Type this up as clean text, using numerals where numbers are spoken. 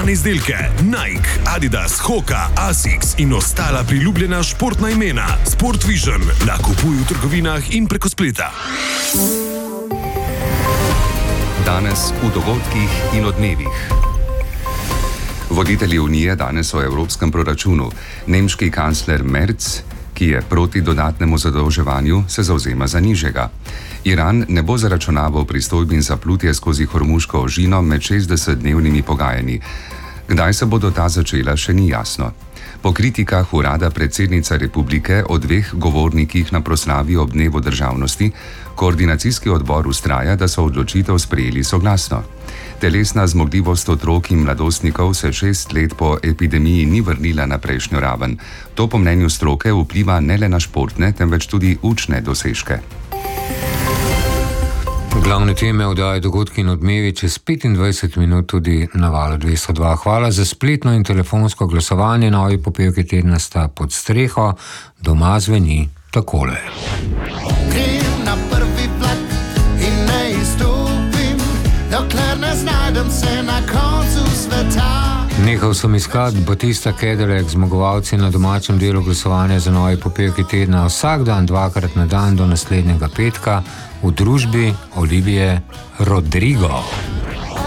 izbrane izdelke. Nike, Adidas, Hoka, Asics in ostala priljubljena športna imena. Sport Vision. Nakupuj v trgovinah in preko spleta. Danes v dogodkih in odmevih. Voditelji Unije danes o evropskem proračunu. Nemški kancler Merz, ki je proti dodatnemu zadolževanju, se zavzema za nižjega. Iran ne bo zaračunaval pristojbin za plutje skozi Hormuško ožino med 60-dnevnimi pogajanji. Kdaj se bodo ta začela, še ni jasno. Po kritikah urada predsednice republike o 2 govornikih na proslavi ob dnevu državnosti, koordinacijski odbor vztraja, da so odločitev sprejeli soglasno. Telesna zmogljivost otrok in mladostnikov se 6 let po epidemiji ni vrnila na prejšnjo raven. To po mnenju stroke vpliva ne le na športne, temveč tudi učne dosežke. Glavne teme oddaje Dogodki in odmevi čez 25 minut tudi na Valu 202. Hvala za spletno in telefonsko glasovanje. Novi popevki tedna sta Pod streho, doma zveni takole. Grem na prvi vlak in ne izstopim, dokler ne znajdem se na koncu sveta. Nehal sem iskati Batista Cadillac, zmagovalci na domačem delu glasovanja za novi popevki tedna vsak dan, 2-krat na dan do naslednjega petka v družbi Olivije Rodrigo.